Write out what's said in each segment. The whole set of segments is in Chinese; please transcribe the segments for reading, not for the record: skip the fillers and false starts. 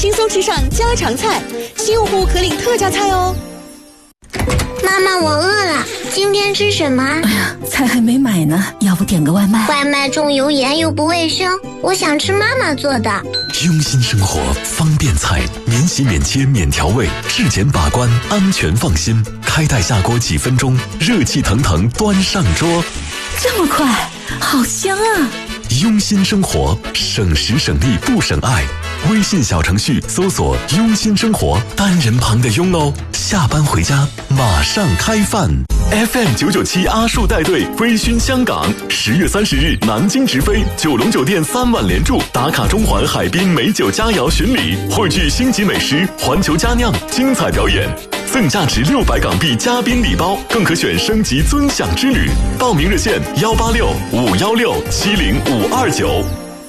轻松吃上家常菜，新用户可领特价菜哦。 妈妈，我饿了，今天吃什么？ 哎呀，菜还没买呢，要不点个外卖？ 外卖重油盐又不卫生，我想吃妈妈做的。 用心生活，方便菜，免洗免切免调味，质检把关，安全放心。开袋下锅几分钟，热气腾腾端上桌。 这么快，好香啊！ 用心生活，省时省力不省爱。微信小程序搜索“用心生活”，单人旁的用哦。下班回家马上开饭。FM997阿树带队微醺香港，10月30日南京直飞，九龙酒店3晚连住，打卡中环海滨美酒佳肴巡礼，汇聚星级美食，环球佳酿，精彩表演，赠价值600港币嘉宾礼包，更可选升级尊享之旅。报名热线186-516-70529。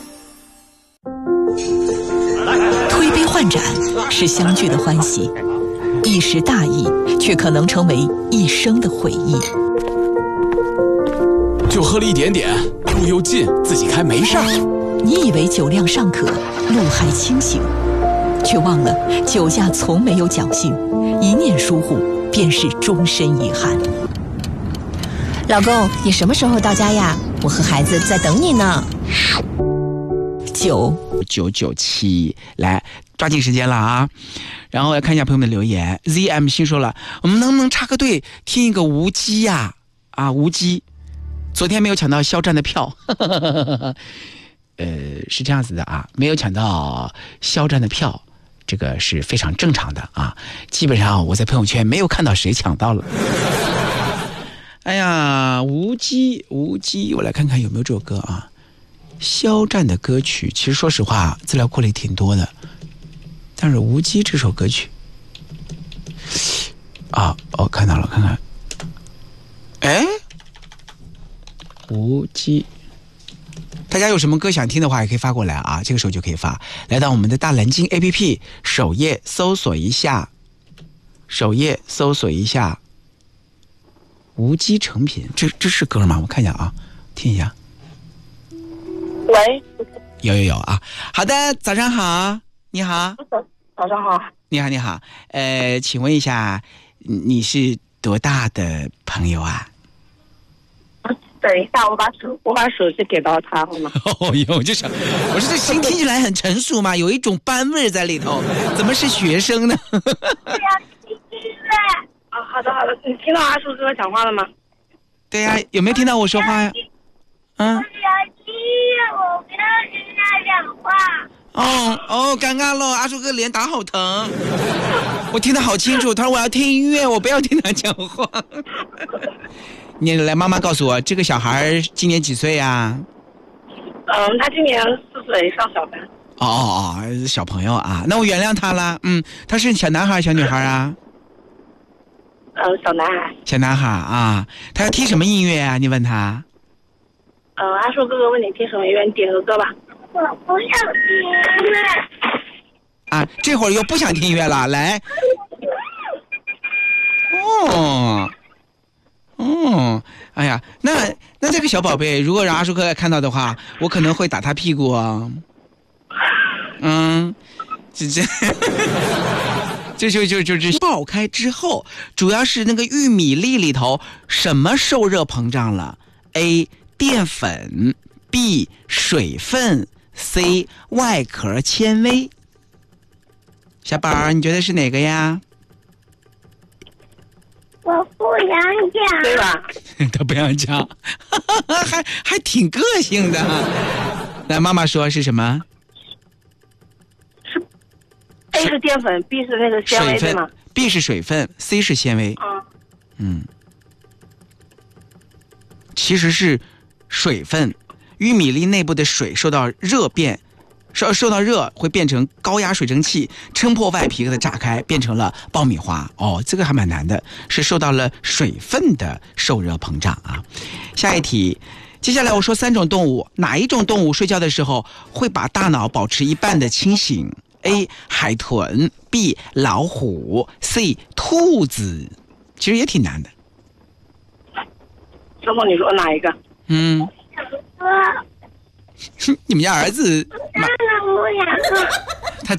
推杯换盏是相聚的欢喜，一时大意却可能成为一生的回忆。 就喝了一点点，路又近，自己开没事儿。 你以为酒量尚可，路还清醒，却忘了酒驾从没有侥幸，一念疏忽便是终身遗憾。 老公，你什么时候到家呀？我和孩子在等你呢。 997，来抓紧时间了啊！然后来看一下朋友们的留言。ZM 新说了，我们能不能插个队听一个无机呀？无机，昨天没有抢到肖战的票，是这样子的啊，没有抢到肖战的票，这个是非常正常的啊。基本上我在朋友圈没有看到谁抢到了。哎呀，无机，我来看看有没有这首歌啊。肖战的歌曲其实说实话资料库里挺多的，但是无机这首歌曲看到了，看看，无机，大家有什么歌想听的话也可以发过来啊，这个时候就可以发，来到我们的大蓝鲸 APP 首页搜索一下无机成品，这是歌吗？我看一下啊，听一下。 喂， 有啊，好的，早上好，你好， 早上好， 你好，请问一下，你是多大的朋友啊？ 等一下，我把手机给到他好吗？ 我说这声音听起来很成熟嘛，有一种班味在里头，怎么是学生呢？ 我要听音乐。好的，你听到阿树哥讲话了吗？ 对呀，有没有听到我说话呀？ 我要听音乐，我不要听他讲话。 尴尬了，阿树哥脸打好疼，我听得好清楚，他说我要听音乐，我不要听他讲话。你来，妈妈告诉我，这个小孩今年几岁呀？ 他今年4岁，上小班。 小朋友啊，那我原谅他了。他是小男孩小女孩啊？ 小男孩。 小男孩啊，他要听什么音乐啊？你问他。 阿树哥哥问你听什么音乐，你点个歌吧。 我不想听音乐。 这会儿又不想听音乐了，来。哎呀，那这个小宝贝，如果让阿树哥看到的话，我可能会打他屁股啊。这爆开之后，主要是那个玉米粒里头什么受热膨胀了 ？A. 淀粉 B. 水分 C. 外壳纤维。小宝儿，你觉得是哪个呀？ 我不想讲。 对吧？ 他不想讲，还挺个性的。来，妈妈说是什么？ 是 A 是淀粉 ，B 是那个纤维对吗 ？B 是水分 ，C 是纤维。其实是水分，玉米粒内部的水受到热会变成高压水蒸气，撑破外皮给它炸开，变成了爆米花。这个还蛮难的，是受到了水分的受热膨胀啊。下一题，接下来我说3种动物，哪一种动物睡觉的时候会把大脑保持一半的清醒 ？A. 海豚 B. 老虎 C. 兔子。其实也挺难的。 小宝，你说哪一个？ 你们家儿子妈妈不想喝。